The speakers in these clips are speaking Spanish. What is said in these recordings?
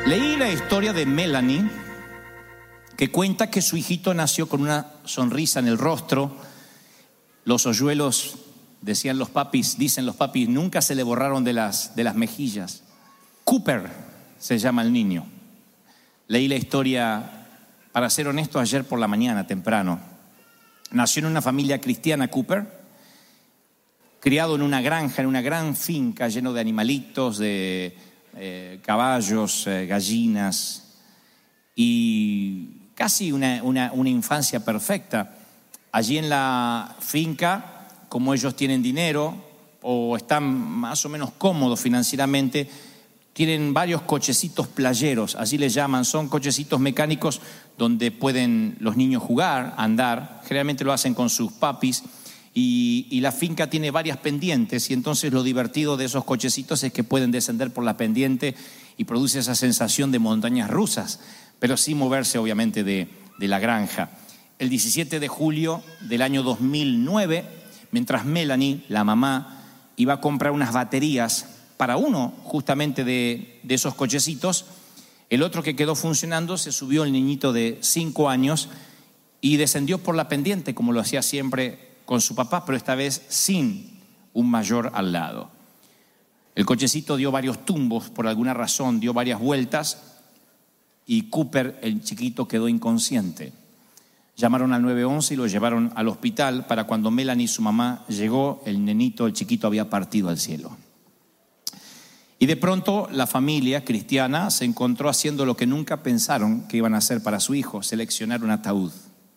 Leí la historia de Melanie, que cuenta que su hijito nació con una sonrisa en el rostro. Los hoyuelos, dicen los papis, nunca se le borraron de las mejillas. Cooper se llama el niño. Leí la historia, para ser honesto, ayer por la mañana, temprano. Nació en una familia cristiana, Cooper, criado en una granja, en una gran finca, lleno de animalitos, de caballos, gallinas, y casi una infancia perfecta. Allí en la finca, como ellos tienen dinero o están más o menos cómodos financieramente, tienen varios cochecitos playeros, así les llaman. Son cochecitos mecánicos donde pueden los niños jugar, andar. Generalmente lo hacen con sus papis. Y la finca tiene varias pendientes, y entonces lo divertido de esos cochecitos es que pueden descender por la pendiente y produce esa sensación de montañas rusas, pero sin moverse obviamente de la granja. El 17 de julio del año 2009, mientras Melanie, la mamá, iba a comprar unas baterías para uno justamente de esos cochecitos, el otro que quedó funcionando, se subió el niñito de 5 años y descendió por la pendiente como lo hacía siempre con su papá, pero esta vez sin un mayor al lado. El cochecito dio varios tumbos, por alguna razón, dio varias vueltas, y Cooper, el chiquito, quedó inconsciente. Llamaron al 911 y lo llevaron al hospital. Para cuando Melanie, su mamá, llegó, el nenito, el chiquito, había partido al cielo. Y de pronto la familia cristiana se encontró haciendo lo que nunca pensaron que iban a hacer para su hijo: seleccionar un ataúd.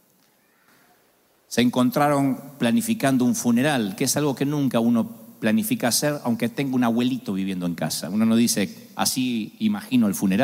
Se encontraron planificando un funeral, que es algo que nunca uno planifica hacer, aunque tenga un abuelito viviendo en casa. Uno no dice, así imagino el funeral.